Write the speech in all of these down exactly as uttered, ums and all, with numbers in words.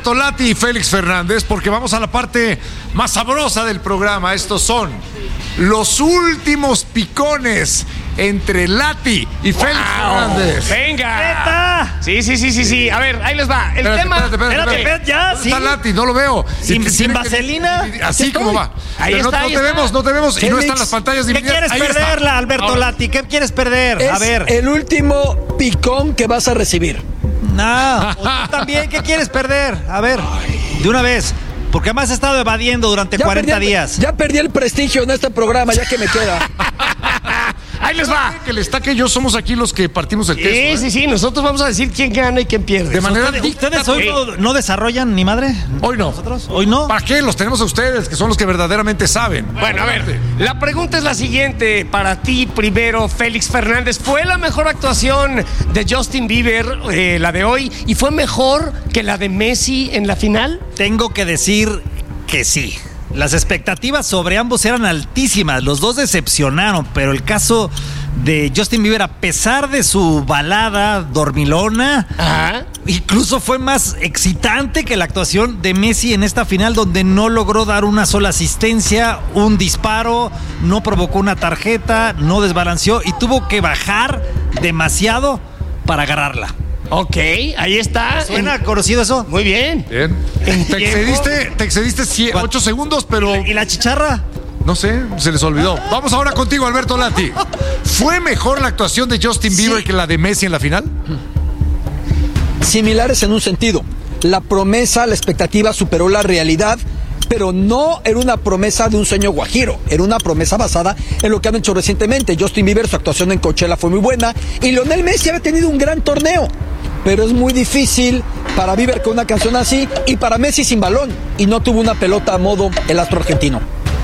Alberto Lati y Félix Fernández, porque vamos a la parte más sabrosa del programa. Estos son los últimos picones entre Lati y wow. Félix Fernández. ¡Venga! ¡Neta! Sí, sí, sí, sí, sí. A ver, ahí les va. El espérate, tema... Espérate, espérate, espérate. espérate, ya, ¿Dónde sí. está Lati? No lo veo. ¿Sin, sin que, vaselina? Así como va. Ahí Pero está, no, ahí no te está. vemos, no te vemos. Félix, y no están las pantallas ¿Qué divididas. quieres Ahí perderla, está. Alberto Ahora. Lati? ¿Qué quieres perder? Es A ver. el último picón que vas a recibir. No, o tú también, ¿qué quieres perder? A ver, de una vez. Porque además he estado evadiendo durante Ya cuarenta perdí el- días. Ya perdí el prestigio en este programa, ya que me queda. Ahí les va. Que el Estaque y yo somos aquí los que partimos el queso. Sí, ¿eh? sí, sí. Nosotros vamos a decir quién gana y quién pierde. De manera ¿Ustedes, dicta, ustedes hoy no, no desarrollan ni madre? Hoy no. ¿Nosotros? ¿Hoy no? ¿Para qué? Los tenemos a ustedes, que son los que verdaderamente saben. Bueno, a ver, la pregunta es la siguiente. Para ti, primero, Félix Fernández. ¿Fue la mejor actuación de Justin Bieber, eh, la de hoy, y fue mejor que la de Messi en la final? Tengo que decir que sí. Las expectativas sobre ambos eran altísimas. Los dos decepcionaron, pero el caso de Justin Bieber, a pesar de su balada dormilona, Ajá. incluso fue más excitante que la actuación de Messi en esta final, donde no logró dar una sola asistencia, un disparo, no provocó una tarjeta, no desbalanceó y tuvo que bajar demasiado para agarrarla. Ok, ahí está. ¿Suena En- conocido eso? Muy bien. Bien. En Te tiempo. excediste, te excediste ocho segundos, pero ¿Y la chicharra? no sé, se les olvidó. Vamos ahora contigo, Alberto Lati. ¿Fue mejor la actuación de Justin Bieber Sí. que la de Messi en la final? Similares en un sentido. La promesa, la expectativa superó la realidad, pero no era una promesa de un sueño guajiro, era una promesa basada en lo que han hecho recientemente. Justin Bieber, su actuación en Coachella fue muy buena, y Lionel Messi había tenido un gran torneo, pero es muy difícil para Bieber con una canción así, y para Messi sin balón, y no tuvo una pelota a modo el astro argentino.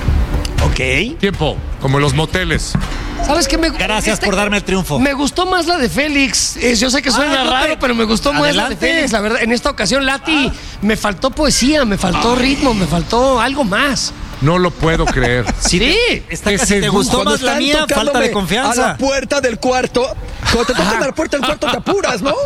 Ok. Tiempo, como en los moteles. ¿Sabes qué? Me, Gracias por darme el triunfo. Me gustó más la de Félix. Eh, yo sé que suena Ah, no te- raro, pero me gustó más la de Adelante. Félix. La verdad, en esta ocasión, Lati, me faltó poesía, me faltó ritmo, me faltó algo más. No lo puedo creer. Sí. Esta Que casi se- te gustó Cuando más la están mía, falta tocándome de confianza. a la puerta del cuarto, cuando te tocan a la puerta del cuarto te apuras, ¿no?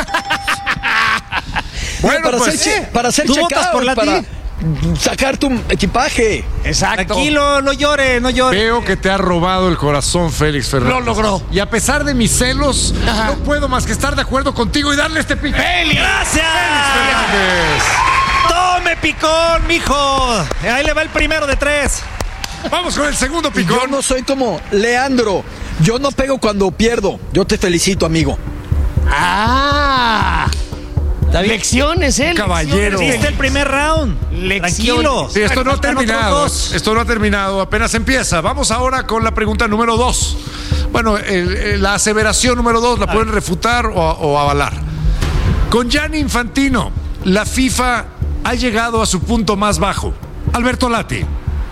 Bueno, para pues, hacer, che- para hacer ¿tú votas check-out, por Lati? para sacar tu equipaje. Exacto. Tranquilo, no llore, no llore. veo que te ha robado el corazón, Félix Fernández. Lo logró. Y a pesar de mis celos, Ajá. no puedo más que estar de acuerdo contigo y darle este pico. ¡Félix! ¡Gracias! Fernández. ¡Tome picón, mijo! Ahí le va el primero de tres. Vamos con el segundo Y yo picón. no soy como Leandro. Yo no pego cuando pierdo. Yo te felicito, amigo. Ah. Lecciones, ¿eh? Caballero. Lecciones. Viste el primer round. Lecciones. Tranquilo. Sí, esto no ha Faltan otros terminado. dos. Esto no ha terminado, apenas empieza. Vamos ahora con la pregunta número dos. Bueno, el- el- la aseveración número dos la pueden refutar o, o avalar. Con Gianni Infantino, la FIFA ha llegado a su punto más bajo. Alberto Lati.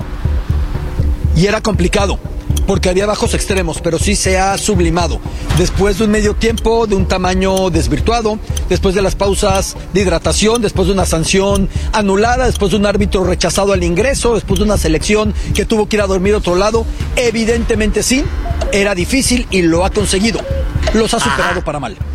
Y era complicado, porque había bajos extremos, pero sí se ha sublimado. Después de un medio tiempo de un tamaño desvirtuado, después de las pausas de hidratación, después de una sanción anulada, después de un árbitro rechazado al ingreso, después de una selección que tuvo que ir a dormir a otro lado, evidentemente sí, era difícil y lo ha conseguido. Los ha superado para mal.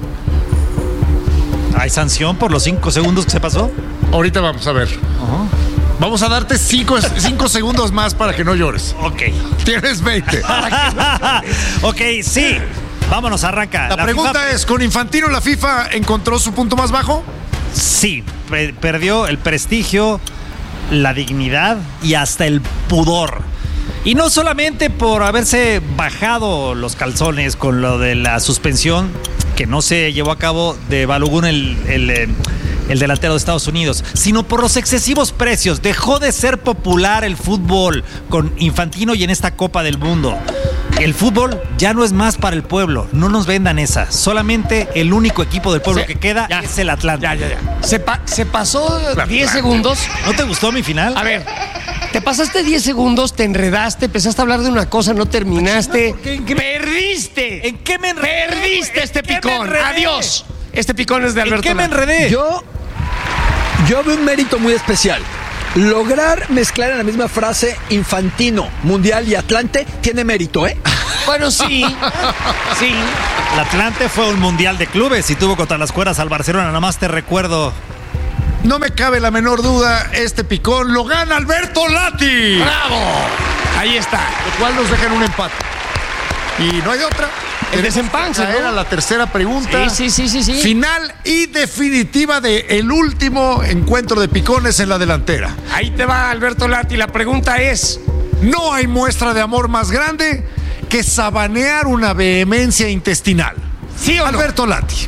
¿Hay sanción por los cinco segundos que se pasó? Ahorita vamos a ver. Vamos a darte cinco, cinco segundos más para que no llores. Ok. Tienes veinte. Ok, sí. Vámonos, arranca. La, pregunta FIFA- es, ¿con Infantino la FIFA encontró su punto más bajo? Sí, pe- perdió el prestigio, la dignidad y hasta el pudor. Y no solamente por haberse bajado los calzones con lo de la suspensión que no se llevó a cabo de Balogun, el, el, eh, el delantero de Estados Unidos, sino por los excesivos precios. Dejó de ser popular el fútbol con Infantino y en esta Copa del Mundo. El fútbol ya no es más para el pueblo. No nos vendan esa. Solamente el único equipo del pueblo Sí, que queda ya. es el Atlanta. Ya, ya, ya. Se, pa- se pasó Claro, diez claro. segundos. ¿No te gustó mi final? A ver, te pasaste diez segundos, te enredaste, empezaste a hablar de una cosa, no terminaste. ¿Por qué? ¿En qué me- ¡Perdiste! ¿En qué me enredé? ¡Perdiste ¿En este qué me picón! enredé? ¡Adiós! Este picón es de ¿En Alberto. qué me Lati. enredé? Yo, yo veo un mérito muy especial. Lograr mezclar en la misma frase Infantino, Mundial y Atlante tiene mérito, ¿eh? Bueno, sí. Sí. El Atlante fue un mundial de clubes y tuvo contra las cuerdas al Barcelona. Nada más te recuerdo. no me cabe la menor duda, este picón lo gana Alberto Lati. ¡Bravo! Ahí está. Lo cual nos deja en un empate. Y no hay de otra. El desempance, ¿no? Era la tercera pregunta. Sí, sí, sí, sí, sí. Final y definitiva de el último encuentro de picones en la delantera. Ahí te va, Alberto Lati. La pregunta es: no hay muestra de amor más grande que sabanear una vehemencia intestinal. ¿sí o no? Alberto Lati.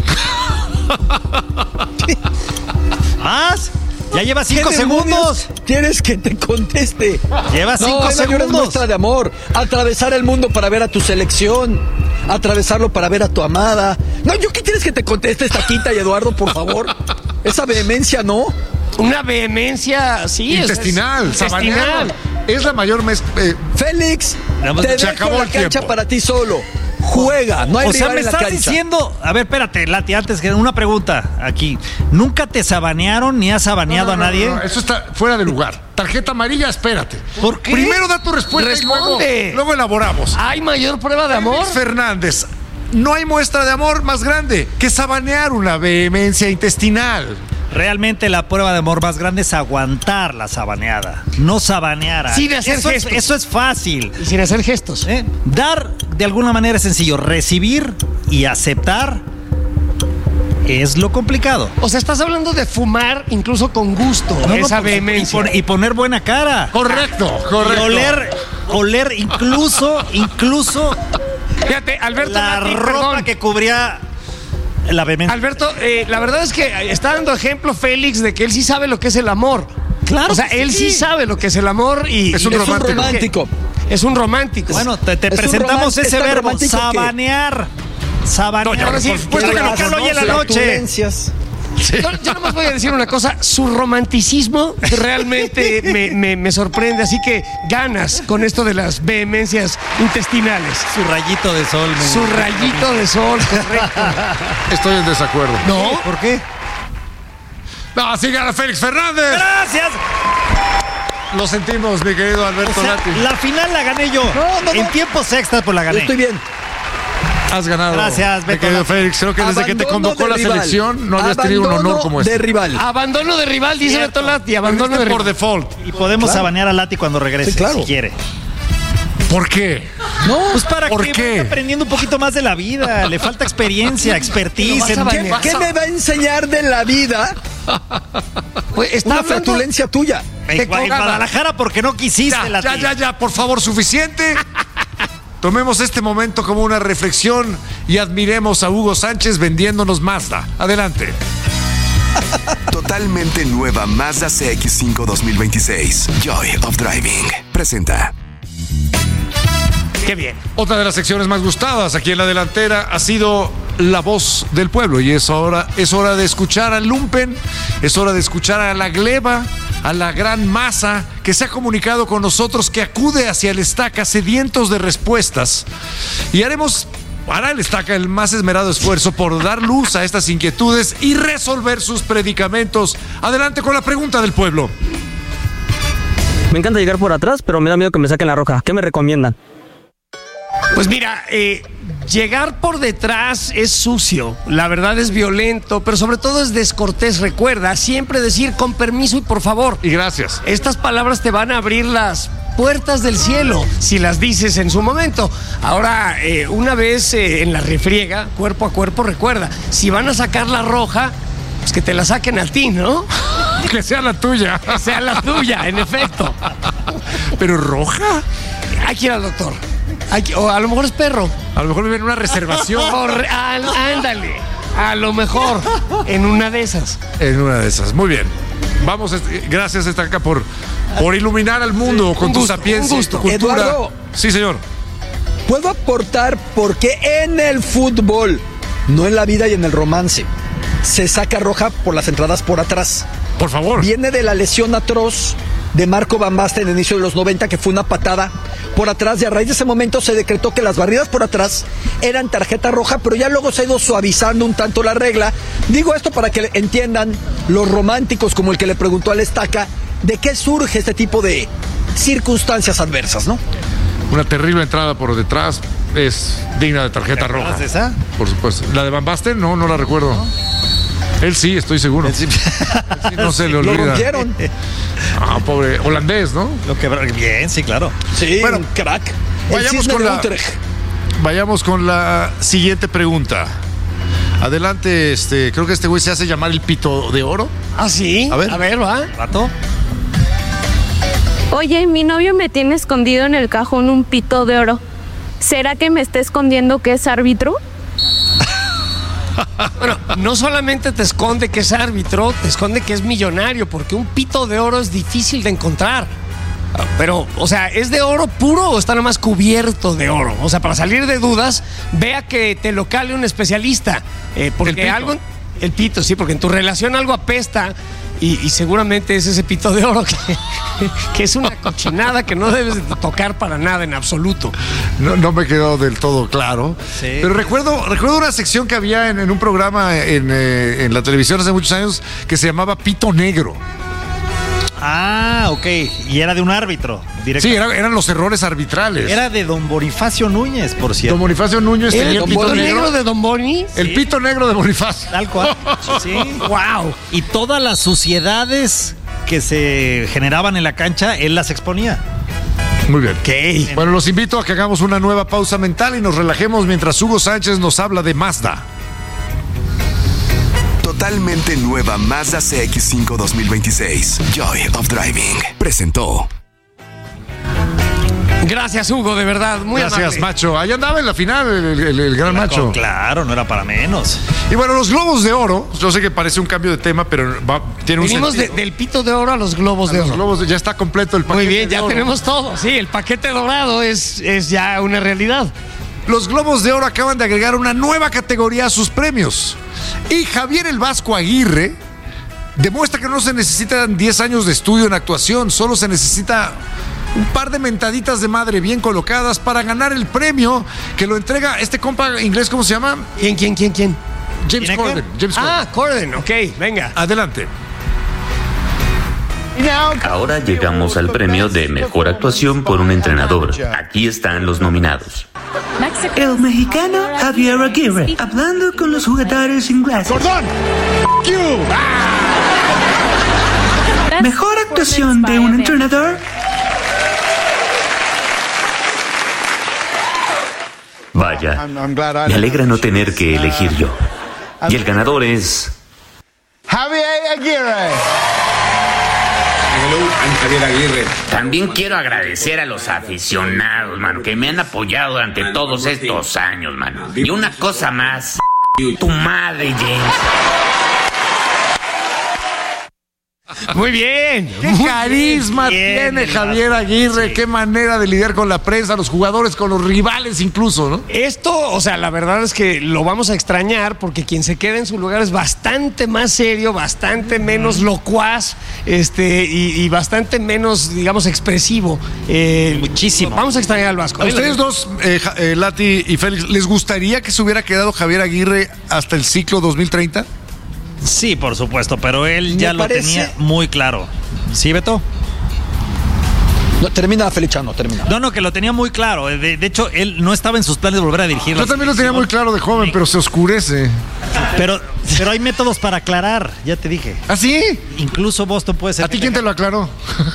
¿Más? Ya lleva cinco ¿Qué segundos. demonios ¿Quieres que te conteste? Lleva No, cinco hay mayores segundos. muestra de amor. Atravesar el mundo para ver a tu selección. Atravesarlo para ver a tu amada. No, ¿yo qué quieres que te conteste, Taquita y Eduardo, por favor? Esa vehemencia, ¿no? Una vehemencia, sí. Intestinal, o sea, es- intestinal. sabanear. Es la mayor mez- eh, Félix, Vamos, te se dejo acabó la el cancha tiempo. para ti solo. Juega, no hay O sea, rival me en la estás cancha. diciendo. A ver, espérate, Lati, antes que una pregunta aquí. ¿Nunca te sabanearon ni has sabaneado no, no, a nadie? no, no, eso está fuera de lugar. Tarjeta amarilla, espérate. ¿Por qué? Primero da tu respuesta y luego, Responde. luego elaboramos. ¿Hay mayor prueba de amor? Félix Fernández, no hay muestra de amor más grande que sabanear una vehemencia intestinal. Realmente la prueba de amor más grande es aguantar la sabaneada, no sabanear. a- Sin hacer eso, es, gestos. eso es fácil. Y sin hacer gestos. ¿eh? Dar de alguna manera es sencillo, recibir y aceptar es lo complicado. O sea, estás hablando de fumar incluso con gusto, No, no, esa por- vehemencia. Y, pon- y poner buena cara. Correcto, Y correcto. oler, oler incluso, incluso Fíjate, Alberto la Lati, ropa perdón. que cubría la vehemencia. Alberto, eh, la verdad es que está dando ejemplo Félix de que él sí sabe lo que es el amor. Claro O sea, que él sí. sí. sabe lo que es el amor y Es un y- Es un romántico. romántico. Es un romántico. Bueno, te, te Es un presentamos román- es ese tan verbo, romántico que- sabanear. Sabanear. Ahora sí, por supuesto que las lo que hablo hoy en la noche. flatulencias. Yo, yo nomás voy a decir una cosa, su romanticismo realmente me, me- me sorprende, así que ganas con esto de las vehemencias intestinales. Su rayito de sol. me- Su rayito de sol, correcto. Estoy en desacuerdo. ¿No? ¿Por qué? No, así gana Félix Fernández. Gracias. Lo sentimos, mi querido O Alberto sea, Lati. la final la gané yo. No, no, En no. tiempos extras pues la Yo gané. estoy bien. Has ganado. Gracias, mi Beto querido Lati. Félix. Creo que desde que te Abandono convocó de la rival. selección no habías tenido un Abandono honor como de este. rival. Abandono de rival, dice Cierto. Beto Lati, abandono de Perdiste por rival. default. Y podemos Claro. sabanear a Lati cuando regrese, Sí, claro. si quiere. ¿Por qué? No, Pues para ¿Por que qué? vaya aprendiendo un poquito más de la vida. Le falta experiencia, expertise. Lo vas a en- banear. ¿qué me va a enseñar de la vida Pues está una hablando- flatulencia tuya? En, Te en cogaba. Guadalajara porque no quisiste, Ya, Lati. ya, ya, ya, por favor, suficiente. Tomemos este momento como una reflexión y admiremos a Hugo Sánchez vendiéndonos Mazda. Adelante. Totalmente nueva Mazda C X cinco dos mil veintiséis. Joy of Driving. Presenta. Qué bien. Otra de las secciones más gustadas aquí en la delantera ha sido la voz del pueblo y es hora, es hora de escuchar al lumpen, es hora de escuchar a la gleba, a la gran masa que se ha comunicado con nosotros, que acude hacia el Estaca sedientos de respuestas y haremos, hará el Estaca el más esmerado esfuerzo por dar luz a estas inquietudes y resolver sus predicamentos. Adelante con la pregunta del pueblo. Me encanta llegar por atrás, pero me da miedo que me saquen la roja. ¿Qué me recomiendan? Pues mira, eh, llegar por detrás es sucio, la verdad es violento, pero sobre todo es descortés. Recuerda siempre decir con permiso y por favor. Y gracias. Estas palabras te van a abrir las puertas del cielo si las dices en su momento. Ahora, eh, una vez eh, en la refriega, cuerpo a cuerpo, recuerda, si van a sacar la roja, pues que te la saquen a ti, ¿no? Que sea la tuya. Que sea la tuya, en efecto. ¿Pero roja? Hay que ir al doctor. Hay que- o a lo mejor es perro. A lo mejor vive en una reservación. Corre- al- ándale. A lo mejor en una de esas. En una de esas. Muy bien. Vamos, este, gracias, Estaca, por, por iluminar al mundo con un tu gusto, sapiencia un y tu gusto. cultura. Eduardo. Sí, señor. Puedo aportar porque en el fútbol, no en la vida y en el romance, se saca roja por las entradas por atrás. Por favor. Viene de la lesión atroz de Marco Van Basten en el inicio de los noventa, que fue una patada por atrás, y a raíz de ese momento se decretó que las barridas por atrás eran tarjeta roja, pero ya luego se ha ido suavizando un tanto la regla. Digo esto para que entiendan los románticos, como el que le preguntó al Estaca, de qué surge este tipo de circunstancias adversas, ¿no? Una terrible entrada por detrás es digna de tarjeta ¿Te acuerdas roja. de esa? Por supuesto. ¿La de Van Basten? No, no la recuerdo. Él sí, estoy seguro. Él sí, no se le Lo olvida. rompieron. Ah, pobre holandés, ¿no? Lo que bien, sí, claro. Sí, Bueno, un crack. El vayamos cisne con de la- Utrecht. Vayamos con la siguiente pregunta. Adelante, este, creo que este güey se hace llamar el pito de oro. ¿Ah, sí? A ver. A ver, va. ¿Rato? Oye, mi novio me tiene escondido en el cajón un pito de oro. ¿Será que me está escondiendo que es árbitro? Bueno, no solamente te esconde que es árbitro, te esconde que es millonario, porque un pito de oro es difícil de encontrar. Pero, o sea, ¿es de oro puro o está nada más cubierto de oro? O sea, para salir de dudas, vea que te lo cale un especialista. Eh, porque El pito. algo. El pito, sí, porque en tu relación algo apesta. Y, y seguramente es ese pito de oro que, que es una cochinada que no debes de tocar para nada en absoluto. No, no me quedó del todo claro. Sí. Pero recuerdo, recuerdo una sección que había en, en un programa en, eh, en la televisión hace muchos años que se llamaba Pito Negro. Ah, ok. Y era de un árbitro. Directo. Sí, era- eran los errores arbitrales. Era de don Bonifacio Núñez, por cierto. Don Bonifacio Núñez ¿El tenía el pito pito negro negro. de Don Boni? El pito negro de Bonifacio. Tal cual. Sí. ¡Wow! Y todas las suciedades que se generaban en la cancha, él las exponía. Muy bien. Ok. Bueno, los invito a que hagamos una nueva pausa mental y nos relajemos mientras Hugo Sánchez nos habla de Mazda. Totalmente nueva Mazda C X cinco dos mil veintiséis. Joy of Driving. Presentó. Gracias, Hugo, de verdad. Muy Gracias, amable. macho. Ahí andaba en la final el, el- el gran macho. Claro, no era para menos. Y bueno, los globos de oro, yo sé que parece un cambio de tema, pero va- tiene un Venimos de- sentido. del pito de oro a los globos de Los oro. globos, ya está completo el paquete. Muy bien, de ya oro. tenemos todo. Sí, el paquete dorado es, es ya una realidad. Los globos de oro acaban de agregar una nueva categoría a sus premios. Y Javier el Vasco Aguirre demuestra que no se necesitan diez años de estudio en actuación, solo se necesita un par de mentaditas de madre bien colocadas para ganar el premio que lo entrega este compa inglés, ¿cómo se llama? ¿Quién, quién, quién, quién? James ¿Lineker? Corden. James Ah, Corden, ok, venga. Corden. Adelante. Ahora llegamos al premio de mejor actuación por un entrenador. Aquí están los nominados. El mexicano Javier Aguirre, hablando con los jugadores ingleses. Mejor actuación de un entrenador. Vaya, me alegra no tener que elegir yo. Y el ganador es... Javier Aguirre. Javier Aguirre. También quiero agradecer a los aficionados, mano, que me han apoyado durante todos estos años, mano. Y una cosa más, tu madre, James. Muy bien. Qué muy carisma bien, tiene el Javier Vasco. Aguirre, Sí. qué manera de lidiar con la prensa, los jugadores, con los rivales incluso, ¿no? Esto, o sea, la verdad es que lo vamos a extrañar porque quien se queda en su lugar es bastante más serio, bastante menos locuaz, este, y, y bastante menos, digamos, expresivo. Eh, Muchísimo. Vamos a extrañar al Vasco. A ustedes dos, eh, Ja- eh, Lati y Félix, ¿les gustaría que se hubiera quedado Javier Aguirre hasta el ciclo dos mil treinta? Sí, por supuesto, pero él ya Me lo parece- tenía muy claro. ¿Sí, Beto? No, termina, Feliciano, termina. No, no, que lo tenía muy claro. De, de hecho, él no estaba en sus planes de volver a dirigir. la Yo también lo tenía selección. muy claro de joven, pero se oscurece. Pero, pero hay métodos para aclarar, ya te dije. ¿Ah, sí? Incluso Boston puede ser. ¿A ti quién te lo aclaró?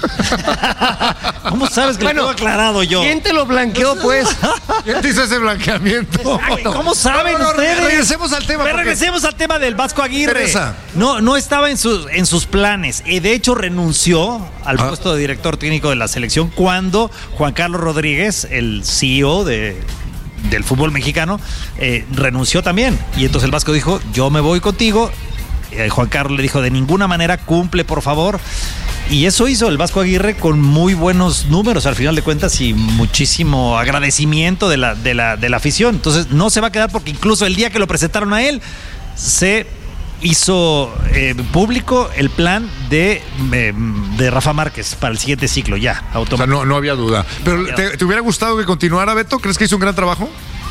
¿Cómo sabes que Bueno, lo tengo aclarado yo? ¿Quién te lo blanqueó, pues? ¿Quién te hizo ese blanqueamiento? ¿Cómo saben No, no, no, ustedes? regresemos al tema, Pero porque- regresemos al tema del Vasco Aguirre. Interesa. No, no estaba en sus, en sus planes. Y de hecho renunció al Ah. puesto de director técnico de la selección cuando Juan Carlos Rodríguez, el C E O de, del fútbol mexicano, eh, renunció también. Y entonces el Vasco dijo, yo me voy contigo. Eh, Juan Carlos le dijo, de ninguna manera cumple, por favor. Y eso hizo el Vasco Aguirre con muy buenos números, al final de cuentas, y muchísimo agradecimiento de la, de la, de la afición. Entonces no se va a quedar porque incluso el día que lo presentaron a él, se hizo eh, público el plan de, eh, de Rafa Márquez para el siguiente ciclo, ya, O sea, automático. no, no había duda. Pero ¿te, te hubiera gustado que continuara, Beto? ¿Crees que hizo un gran trabajo?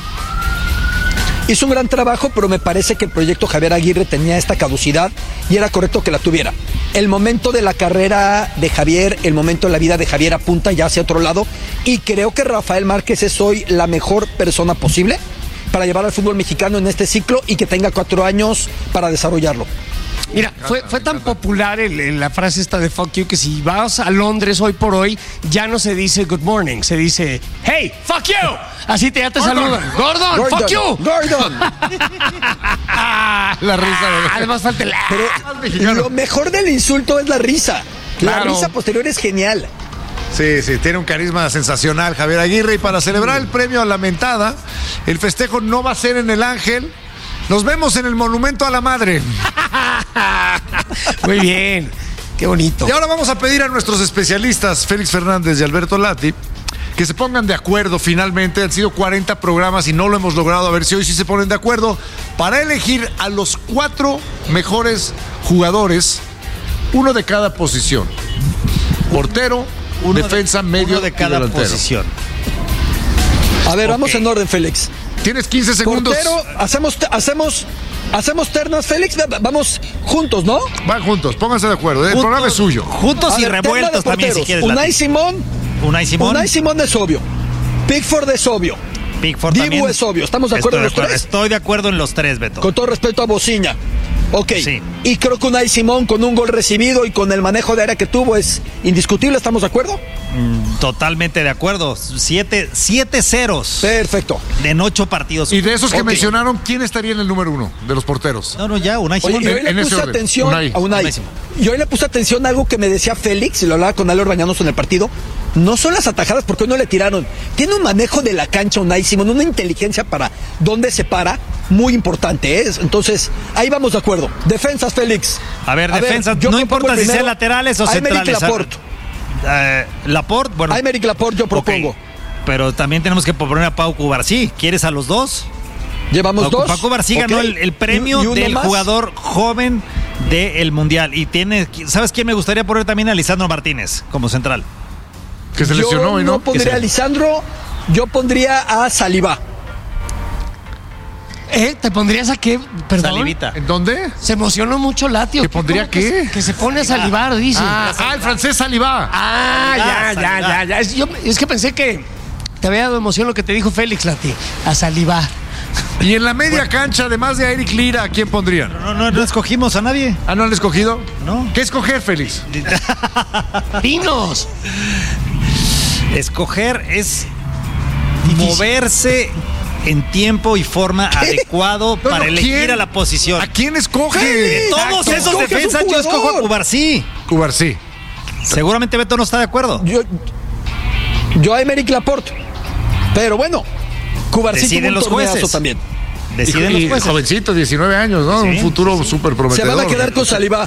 Hizo un gran trabajo, pero me parece que el proyecto Javier Aguirre tenía esta caducidad y era correcto que la tuviera. El momento de la carrera de Javier, el momento de la vida de Javier apunta ya hacia otro lado y creo que Rafael Márquez es hoy la mejor persona posible para llevar al fútbol mexicano en este ciclo y que tenga cuatro años para desarrollarlo. Mira, fue, fue tan popular el, el, la frase esta de fuck you que si vas a Londres hoy por hoy, ya no se dice good morning, se dice hey, fuck you. Así te, ya te Gordon. saludan. Gordon, Gordon, fuck you. Gordon. La risa de... Además falta el... Pero lo mejor del insulto es la risa. La Claro. risa posterior es genial. Sí, sí, tiene un carisma sensacional Javier Aguirre. Y para celebrar el premio a la mentada, el festejo no va a ser en el Ángel. Nos vemos en el Monumento a la Madre. Muy bien, qué bonito. Y ahora vamos a pedir a nuestros especialistas, Félix Fernández y Alberto Lati, que se pongan de acuerdo finalmente. Han sido cuarenta programas y no lo hemos logrado. A ver si hoy sí se ponen de acuerdo para elegir a los cuatro mejores jugadores, uno de cada posición. Portero, Uno defensa, de, medio uno de cada y delantero. posición. A ver, Ok. vamos en orden, Félix. Tienes quince segundos. Portero, hacemos, hacemos, hacemos ternas, Félix. Va- Vamos juntos, ¿no? Van juntos, pónganse de acuerdo. El Juntos- programa es suyo. Juntos A y ver, terna de revueltos también, si porteros. quieres. Unai Lati. Simón. Unai Simón. Unai Simón es obvio. Pickford es obvio. Pickford Dibu también. es obvio. ¿Estamos de acuerdo en los Estoy de tres? acuerdo, Estoy de acuerdo en los tres, Beto. Con todo respeto a Bociña. Ok. Sí. Y creo que Unai Simón, con un gol recibido y con el manejo de área que tuvo, es indiscutible. ¿Estamos de acuerdo? Mm, Totalmente de acuerdo. Siete, siete ceros Perfecto. en ocho partidos. Y de esos que Ok. mencionaron, ¿quién estaría en el número uno de los porteros? No, no, ya, Unai Oye, Simón. y hoy en le ese puse orden. atención Unai. a Unai. Unai Simón. Y hoy le puse atención a algo que me decía Félix, y lo hablaba con Ale Orbañanos en el partido. No son las atajadas, porque hoy no le tiraron. Tiene un manejo de la cancha Unai Simón, una inteligencia para dónde se para, muy importante, ¿eh? Entonces, ahí vamos de acuerdo. Defensas, Félix. A ver, defensas, yo no propongo importa el si sean primero laterales o a Aymeric centrales. Laporte. Eh, Laporte, bueno. A Aymeric Laporte yo propongo. Ok. Pero también tenemos que proponer a Pau Cubarsí. ¿Quieres a los dos? Llevamos Pau, dos. Pau Cubarsí Ok. ganó el, el premio ¿Y- y uno del más? jugador joven del Mundial. Y tiene, ¿sabes quién me gustaría poner también? A Lisandro Martínez como central. Que se Yo lesionó hoy, ¿no? no pondría a Lisandro, yo pondría a Saliba. ¿Eh? ¿Te pondrías a qué? Perdón. Salivita. ¿En dónde? Se emocionó mucho Latio. ¿Que pondría ¿Cómo que qué? se- Que se pone a salivar, dice. Ah, ah, el francés Saliba. Ah, ya, Ah, ya, salivar. ya, ya. Es, yo- es que pensé que te había dado emoción lo que te dijo Félix, Lati. A salivar. Y en la media cancha, además de a Eric Lira, ¿a quién pondrían? No, no, no escogimos a nadie. ¿Ah, no han escogido? No. ¿Qué escoger, Félix? Pinos. Escoger es moverse en tiempo y forma adecuado No, para no, elegir ¿quién? a la posición. ¿A quién escoge? De todos Exacto. esos Escoges defensas, un yo escojo a jugador. Cubarsí. Cubarsí. Seguramente Beto no está de acuerdo. Yo, yo a Aymeric Laporte. Pero bueno, Cubarsí tuvo Deciden un los torneazo jueces. también. Deciden y, los y jueces. jovencito, diecinueve años, ¿no? Sí, Un futuro sí, sí. súper Se prometedor. van a quedar con Saliba.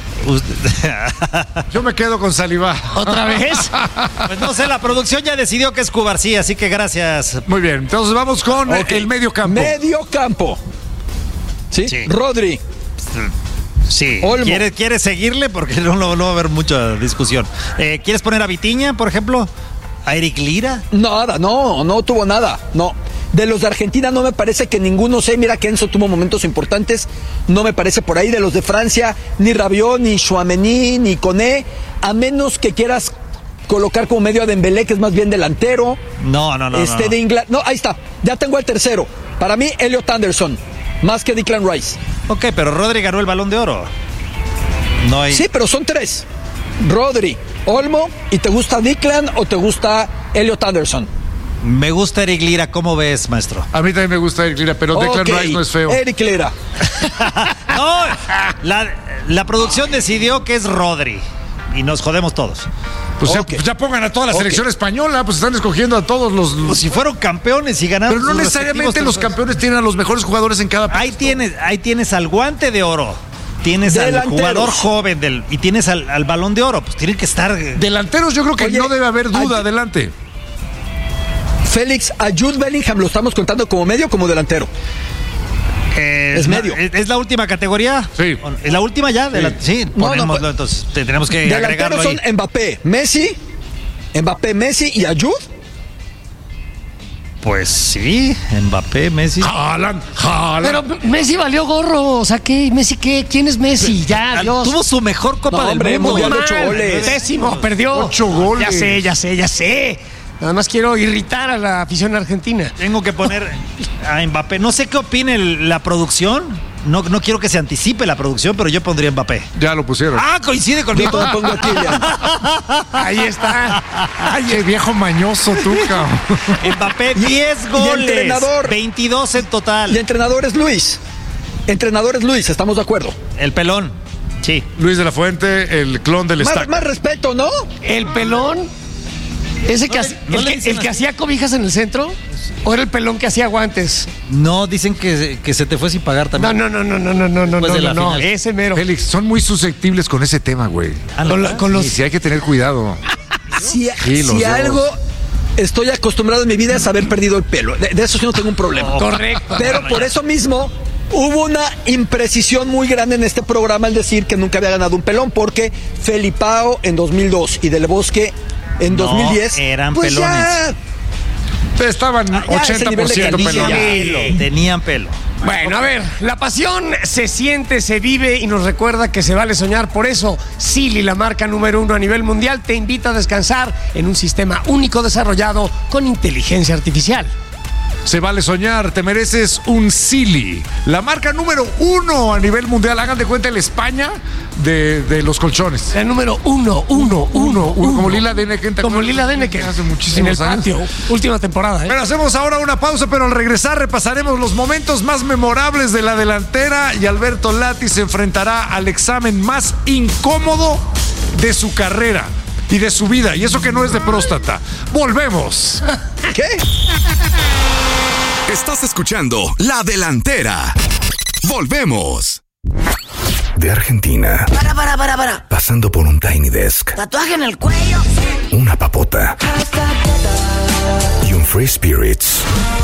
Yo me quedo con Saliba. ¿Otra vez? Pues no sé, la producción ya decidió que es Cubarsí, así que gracias. Muy bien, entonces vamos con Ok. el medio campo. Medio campo. ¿Sí? Sí. Rodri. Sí. Olmo. ¿Quieres, ¿Quieres seguirle? Porque no, no, no va a haber mucha discusión. Eh, ¿Quieres poner a Vitiña, por ejemplo? ¿A Eric Lira? Nada, no, no tuvo nada. No. De los de Argentina no me parece que ninguno sé. Mira que Enzo tuvo momentos importantes. No me parece por ahí. De los de Francia, ni Rabiot, ni Chouameni, ni Koné. A menos que quieras colocar como medio a Dembélé, que es más bien delantero. No, no, no. este no. de Inglaterra. No, ahí está. Ya tengo el tercero. Para mí, Elliot Anderson. Más que Declan Rice. Ok, pero Rodri ganó el Balón de Oro. No hay... Sí, pero son tres. Rodri, Olmo, ¿y te gusta Declan o te gusta Elliot Anderson? Me gusta Eric Lira. ¿Cómo ves, maestro? A mí también me gusta Eric Lira, pero Declan Ok, Rice no es feo. Eric Lira. No, la, la producción decidió que es Rodri. Y nos jodemos todos. Pues ya- Ok. pues ya, pongan a toda la Ok. selección española, pues están escogiendo a todos los... Pues si fueron campeones y ganaron. Pero no sus necesariamente respectivos los trofeos. campeones tienen a los mejores jugadores en cada Ahí puesto. tienes, ahí tienes al guante de oro. Tienes Delanteros. al jugador joven del, y tienes al, al balón de oro. Pues tienen que estar. eh, Delanteros yo creo que Oye, no debe haber duda, ay- adelante. Félix, a Jude Bellingham lo estamos contando como medio o como delantero. eh, Es la- medio. ¿Es, es la última categoría? Sí. ¿Es la última ya? De Sí. la- sí, No, no, ponémoslo, pues- entonces. te- Tenemos que agregarlo Delanteros ahí. son Mbappé, Messi, Mbappé, Messi y a Jude. Pues sí, Mbappé, Messi. Jalan, jalan. Pero Messi valió gorro. O sea, ¿qué? ¿Messi qué? ¿Quién es Messi? Ya, Dios. Tuvo su mejor Copa No, del hombre, Mundo. Mundial de Mal, ocho goles. Décimo, perdió. Ocho goles. Ya sé, ya sé, ya sé. Nada más quiero irritar a la afición argentina. Tengo que poner a Mbappé. No sé qué opine el- la producción. no, no quiero que se anticipe la producción, pero yo pondría Mbappé. Ya lo pusieron. Ah, coincide conmigo. Yo pongo a Kylian. Ahí está. Ay, qué viejo mañoso tú, cabrón. Mbappé, Y- diez y goles. entrenador. veintidós en total. Y entrenador es Luis. Entrenador es Luis, estamos de acuerdo. El pelón. Sí. Luis de la Fuente, el clon del Más, Stack. más respeto, ¿no? El pelón, ese que, No le- hace- no el, le que, dicen el que así. hacía cobijas en el centro, o era el pelón que hacía guantes. No, dicen que, que se te fue sin pagar No, también. no, no, no, no, no, no, no, Después de no, la no, final. ese mero. Félix, son muy susceptibles con ese tema, güey. Ah, Con, la- con los Y sí hay que tener cuidado. Si, Sí, los si dos. algo estoy acostumbrado en mi vida es haber perdido el pelo. De, de eso sí no tengo un problema. Correcto. Pero por eso mismo hubo una imprecisión muy grande en este programa al decir que nunca había ganado un pelón, porque Felipao en dos mil dos y Del Bosque en No, dos mil diez eran pues pelones. ya, Estaban ya ese ochenta por nivel de ciento calidad. pelón. Tenían pelo. Bueno, a ver, la pasión se siente, se vive y nos recuerda que se vale soñar. Por eso, Silly, la marca número uno a nivel mundial, te invita a descansar en un sistema único desarrollado con inteligencia artificial. Se vale soñar, te mereces un Silly. La marca número uno a nivel mundial. Hagan de cuenta el España de, de los colchones. La número uno, uno, uno, Uno, como uno. Lila Deneken. ¿te Como acuerdas? Lila Deneken. Hace En muchísimos el años. patio. Última temporada, ¿eh? Bueno, hacemos ahora una pausa, pero al regresar repasaremos los momentos más memorables de la delantera y Alberto Lati se enfrentará al examen más incómodo de su carrera y de su vida. Y eso que no es de próstata. Volvemos. ¿qué? Estás escuchando La Delantera. Volvemos. De Argentina, Para, para, para, para. pasando por un Tiny Desk, Tatuaje en el cuello. una papota y un Free Spirits.